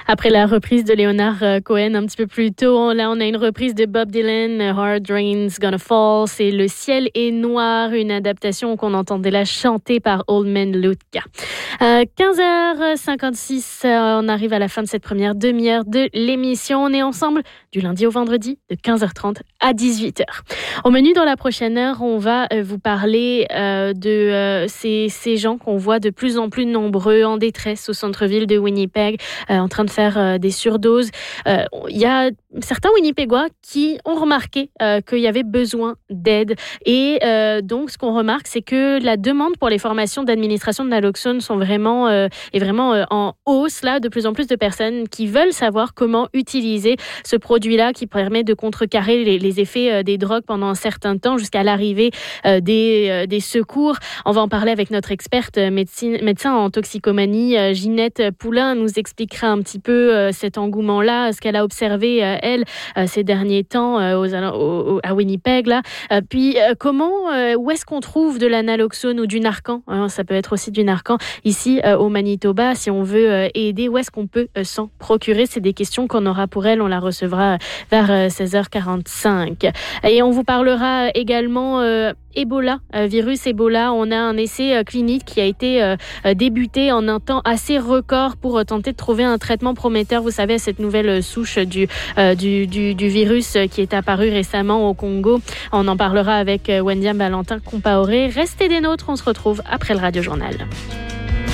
Après la reprise de Leonard Cohen un petit peu plus tôt, là on a une reprise de Bob Dylan, Hard Rain's Gonna Fall, c'est Le ciel est noir, une adaptation qu'on entendait là chanter par Old Man Lutka. 15h56, on arrive à la fin de cette première demi-heure de l'émission. On est ensemble du lundi au vendredi de 15h30 à 18h. Au menu dans la prochaine heure, on va vous parler de ces gens qu'on voit de plus en plus nombreux en détresse au centre-ville de Winnipeg, en train de faire des surdoses. Il y a certains Winnipégois qui ont remarqué qu'il y avait besoin d'aide. Et donc, ce qu'on remarque, c'est que la demande pour les formations d'administration de naloxone est vraiment en hausse. Là, de plus en plus de personnes qui veulent savoir comment utiliser ce produit-là qui permet de contrecarrer les effets des drogues pendant un certain temps jusqu'à l'arrivée des secours. On va en parler avec notre experte médecin en toxicomanie, Ginette Poulain, nous expliquera un petit peu cet engouement-là, ce qu'elle a observé, elle, ces derniers temps à Winnipeg. Là. Puis, où est-ce qu'on trouve de la naloxone ou du Narcan, ça peut être aussi du Narcan, ici au Manitoba, si on veut aider, où est-ce qu'on peut s'en procurer? C'est des questions qu'on aura pour elle, on la recevra vers 16h45. Et on vous parlera également Ebola, virus Ebola. On a un essai clinique qui a été débuté en un temps assez record pour tenter de trouver un traitement prometteur. Vous savez, cette nouvelle souche du virus qui est apparue récemment au Congo. On en parlera avec Wendiam Valentin Compaoré. Restez des nôtres, on se retrouve après le Radio Journal.